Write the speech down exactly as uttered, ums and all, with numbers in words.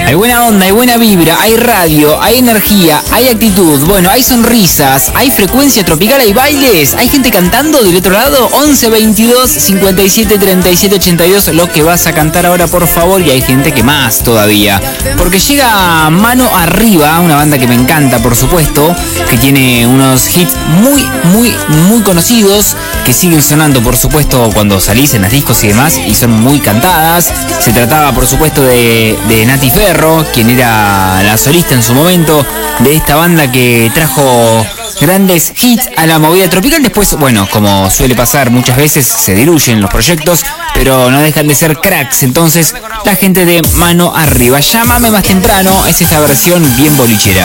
Hay buena onda, hay buena vibra, hay radio, hay energía, hay actitud, bueno, hay sonrisas, hay frecuencia tropical, hay bailes, hay gente cantando del otro lado. Once veintidós cincuenta y siete treinta y siete ochenta y dos, lo que vas a cantar ahora, por favor. Y hay gente que más todavía, porque llega Mano Arriba, una banda que me encanta, por supuesto, que tiene unos hits muy, muy, muy conocidos, que siguen sonando, por supuesto, cuando salís en las discos y demás, y son muy cantadas. Se trataba, por supuesto, de, de Nati Ferro, quien era la solista en su momento de esta banda que trajo grandes hits a la movida tropical. Después, bueno, como suele pasar muchas veces, se diluyen los proyectos, pero no dejan de ser cracks. Entonces, la gente de Mano Arriba, Llámame Más Temprano, es esta versión bien bolichera.